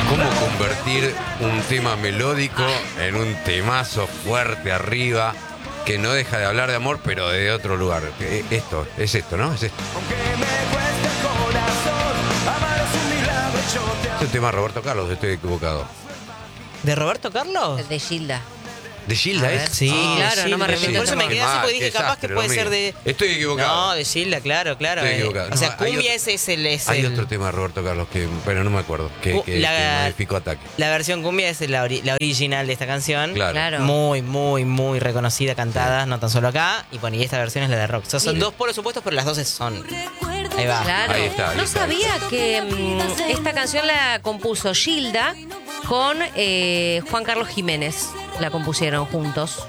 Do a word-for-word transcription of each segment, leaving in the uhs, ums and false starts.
¿Cómo convertir un tema melódico en un temazo fuerte arriba que no deja de hablar de amor, pero de otro lugar? Esto, es esto, ¿no? Es esto. Es un tema de Roberto Carlos, estoy equivocado. ¿De Roberto Carlos? El de Gilda. ¿De Gilda es? Sí, Ah, claro, de no me Gilda. arrepiento. Por eso me quedé así porque dije, capaz que puede ser de... Estoy equivocado. No, de Gilda, claro, claro. Estoy eh. equivocado. O sea, No, hay cumbia otro- ese es el... Es Hay el- otro tema de Roberto Carlos que, bueno, no me acuerdo, que, Uh, que, la- que modificó Ataque. La versión cumbia es la, ori- la original de esta canción. Claro. Claro. Muy, muy, muy reconocida, cantada, no tan solo acá. Y bueno, y esta versión es la de rock. O sea, son Mira. dos polos opuestos, pero las dos son... Ahí va. Claro. Ahí está, ahí no está. sabía que mm, esta canción la compuso Gilda con eh, Juan Carlos Jiménez. La compusieron juntos.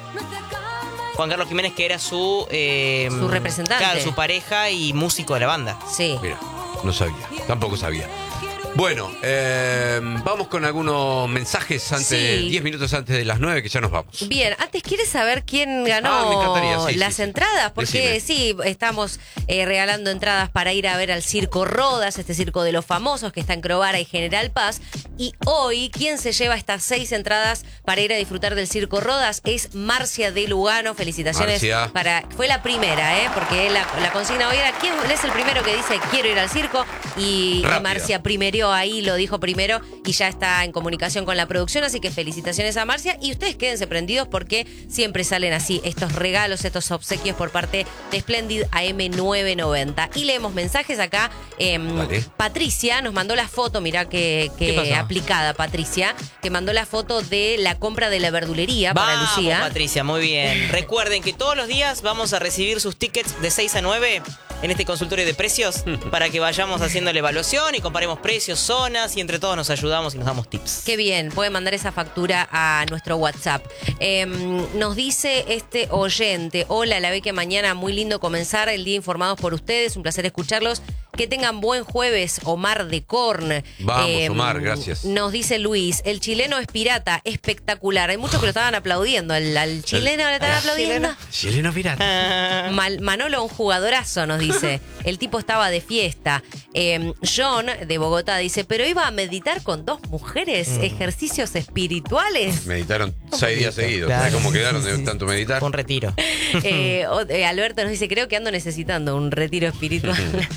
Juan Carlos Jiménez, que era su... eh, Su representante. Claro, su pareja y músico de la banda. Sí. Mira, no sabía, tampoco sabía. Bueno, eh, vamos con algunos mensajes antes, Sí. diez minutos antes de las nueve, que ya nos vamos. Bien, antes quieres saber quién ganó Ah, me encantaría, sí, las sí, sí. entradas, porque Decime. sí, estamos eh, regalando entradas para ir a ver al Circo Rodas, este circo de los famosos que está en Crovara y General Paz. Y hoy, quien se lleva estas seis entradas para ir a disfrutar del Circo Rodas es Marcia de Lugano. Felicitaciones Marcia. para. Fue la primera, ¿eh? Porque la, la consigna hoy era quién es el primero que dice quiero ir al circo. Y, y Rápida. Marcia primero ahí, lo dijo primero y ya está en comunicación con la producción, así que felicitaciones a Marcia y ustedes quédense prendidos porque siempre salen así estos regalos, estos obsequios por parte de Splendid A M nueve noventa. Y leemos mensajes acá. eh, Dale. Patricia nos mandó la foto, mirá que, ¿Qué que pasó? aplicada Patricia, que mandó la foto de la compra de la verdulería para Vamos, Lucía. Patricia, muy bien. Recuerden que todos los días vamos a recibir sus tickets de seis a nueve en este consultorio de precios para que vayamos haciendo la evaluación y comparemos precios, zonas y entre todos nos ayudamos y nos damos tips. Qué bien, pueden mandar esa factura a nuestro WhatsApp. Eh, nos dice este oyente, hola, la ve que mañana muy lindo comenzar el día informados por ustedes, un placer escucharlos. Que tengan buen jueves, Omar de Corn. Vamos, Omar, gracias. Nos dice Luis, el chileno es pirata, espectacular. Hay muchos que lo estaban aplaudiendo, al, al chileno le estaban aplaudiendo. Chileno pirata. Mal- Manolo, un jugadorazo, nos dice. El tipo estaba de fiesta. Eh, John, de Bogotá, dice, pero iba a meditar con dos mujeres, Mm. ejercicios espirituales. Meditaron seis días seguidos. Claro. ¿Sabes cómo quedaron de tanto meditar? Un retiro. Eh, o- eh, Alberto nos dice, creo que ando necesitando un retiro espiritual.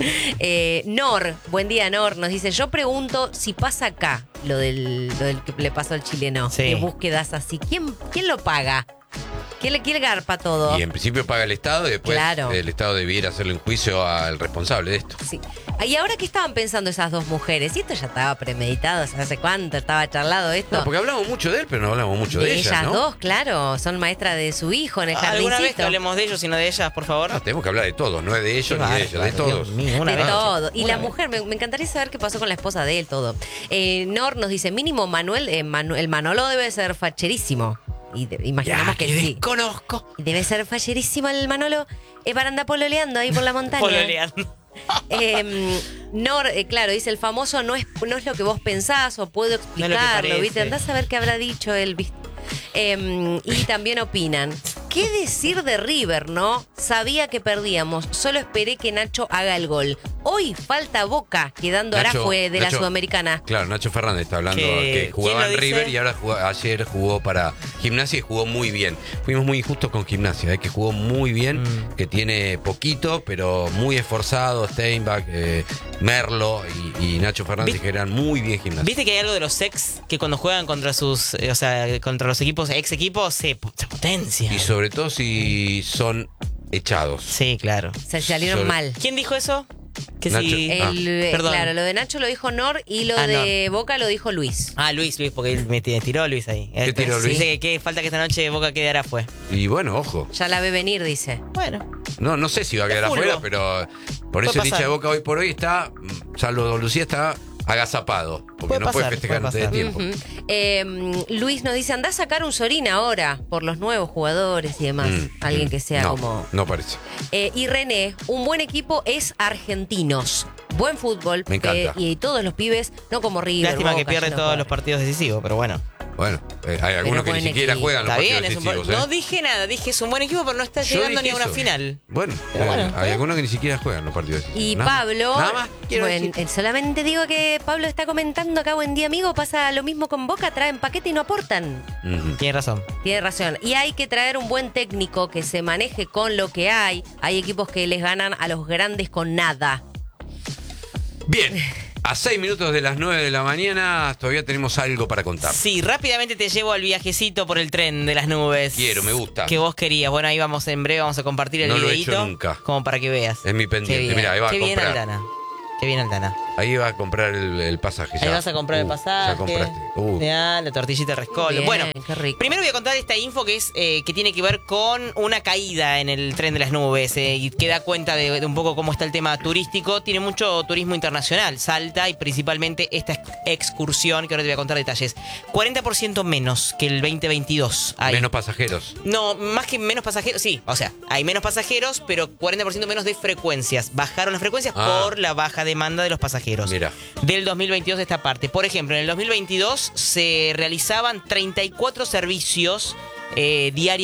Eh, Nor, buen día Nor, nos dice, yo pregunto si pasa acá lo del, lo del que le pasó al chileno, Sí. de búsquedas así. ¿Quién, quién lo paga? ¿Quién le quiere garpa todo? Y en principio paga el Estado y después Claro. el Estado debiera hacerle un juicio al responsable de esto. Sí. ¿Y ahora qué estaban pensando esas dos mujeres? Y esto ya estaba premeditado, ¿hace cuánto estaba charlado esto? No, porque hablamos mucho de él, pero no hablamos mucho de, de ella, ellas ¿no? dos, claro, son maestras de su hijo en el ¿Alguna vez que jardincito. hablemos de ellos y no de ellas, por favor? Ah, tenemos que hablar de todo, no es de ellos Qué ni de ella, de bárbaro, todos. Dios mío, una De vez. todo. Y Una la vez. mujer, me, me encantaría saber qué pasó con la esposa de él, todo. Eh, Nor nos dice, mínimo Manuel, eh, Manu- el Manolo debe ser facherísimo. Y de- imaginamos Ya, que que sí. desconozco. Y debe ser facherísimo el Manolo eh, para andar pololeando ahí por la montaña. Pololeando. Eh, Nor, eh, claro, dice el famoso no es, no es lo que vos pensás o puedo No es lo que explicarlo, parece. ¿viste? Andás a ver qué habrá dicho él, ¿viste? Eh, y también opinan. ¿Qué decir de River, no? Sabía que perdíamos, solo esperé que Nacho haga el gol. Hoy falta Boca, quedando Nacho- Arafue de la Nacho- Sudamericana. Claro, Nacho Fernández está hablando ¿Qué- que jugaba quién en lo River dice? y ahora jugó- ayer jugó para Gimnasia y jugó muy bien. Fuimos muy injustos con Gimnasia, eh, que jugó muy bien, Mm. que tiene poquito, pero muy esforzado, Steinbach, eh, Merlo y, y Nacho Fernández, Vi- que eran muy bien Gimnasia. ¿Viste que hay algo de los ex que cuando juegan contra sus, eh, o sea, contra los equipos, ex equipos, se, se potencian? Y sobre todo si son echados. Sí, claro. Se salieron Solo- mal. ¿Quién dijo eso? Que Nacho. si... Ah. El, eh, Perdón. claro, lo de Nacho lo dijo Nor y lo Ah, de Boca lo dijo Luis. Ah, Luis, Luis, porque él me tiró Luis ahí. ¿Qué tiró Sí. Luis? Dice que, que falta que esta noche Boca quedara fue. Y bueno, ojo. Ya la ve venir, dice. Bueno. No, no sé si va a quedar Es fútbol. afuera, pero por eso Puede el hincha pasar. de Boca hoy por hoy está, mm, salvo Don Lucía, está agazapado. Porque Puede no pasar, puede festejar puede antes de pasar. tiempo. Ujú. Eh, Luis nos dice, andá a sacar un Sorín ahora por los nuevos jugadores y demás. Mm, Alguien mm, que sea no, como... No parece. Eh, y René, un buen equipo es argentinos. Buen fútbol. Me encanta. eh, y todos los pibes, no como River. Lástima que Boca, pierde Yano, todos Boca. los partidos decisivos, pero bueno. Bueno, eh, hay algunos que ni buen siquiera equipo. juegan los Está partidos bien, es un buen- decisivos. no ¿eh? dije nada, dije es un buen equipo, pero no está Yo llegando ni dije a una eso. final. Bueno, Pero eh, bueno, hay algunos que ni siquiera juegan los partidos decisivos. Y Nada- Pablo, Nada más quiero bueno, decir. eh, solamente digo que Pablo está comentando acá, buen día amigo, pasa lo mismo con Boca, traen paquete y no aportan. Ujú. Tienes razón. Tiene razón. Y hay que traer un buen técnico que se maneje con lo que hay. Hay equipos que les ganan a los grandes con nada. Bien, a seis minutos de las nueve de la mañana todavía tenemos algo para contar. Sí, rápidamente te llevo al viajecito por el tren de las nubes. Quiero, me gusta. Que vos querías. Bueno, ahí vamos en breve, vamos a compartir el No lo he videíto. hecho nunca. Como para que veas. Es mi pendiente. Qué bien, Mirá, ahí va a Qué bien, comprar. Aldana. Qué bien, Aldana. Ahí va a comprar el, el pasaje ya. Ahí vas a comprar el Uh, pasaje. Ya compraste. Uh. Ya, la tortillita de rescoldo. Bien, Bueno, qué rico. primero voy a contar esta info que es eh, que tiene que ver con una caída en el tren de las nubes eh, y que da cuenta de, de un poco cómo está el tema turístico. Tiene mucho turismo internacional, Salta, y principalmente esta ex- excursión, que ahora te voy a contar detalles. cuarenta por ciento menos que el veinte veintidós. Hay. Menos pasajeros. No, más que menos pasajeros, sí, o sea, hay menos pasajeros, pero cuarenta por ciento menos de frecuencias. Bajaron las frecuencias Ah. por la baja demanda de los pasajeros. Mira. Del dos mil veintidós de esta parte. Por ejemplo, en el dos mil veintidós se realizaban treinta y cuatro servicios eh, diarios